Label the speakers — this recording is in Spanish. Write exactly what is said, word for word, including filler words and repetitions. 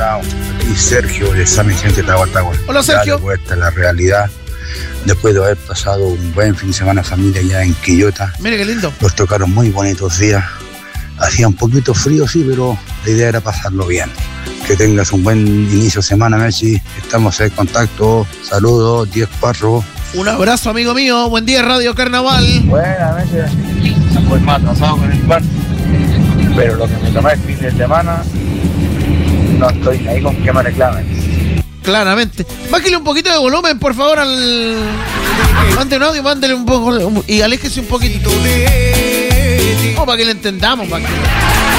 Speaker 1: día. Aquí Sergio de San Vicente Tahuatahua.
Speaker 2: Hola, Sergio.
Speaker 1: Dale vuelta a la realidad. Después de haber pasado un buen fin de semana familia ya en Quillota.
Speaker 2: Mire qué lindo.
Speaker 1: Nos tocaron muy bonitos días. Hacía un poquito frío, sí, pero la idea era pasarlo bien. Que tengas un buen inicio de semana, Messi. Estamos en contacto. Saludos, diez cuatro.
Speaker 2: Un abrazo, amigo mío. Buen día, Radio Carnaval.
Speaker 3: Buena, Messi. Pues más atrasado con el pan. Pero lo que me tomé el fin de semana, no estoy ahí con que me reclamen.
Speaker 2: Claramente. Bájale un poquito de volumen, por favor, al... Mande un audio, mándele un poco y aléjese un poquito. Oh, para que le entendamos, para que...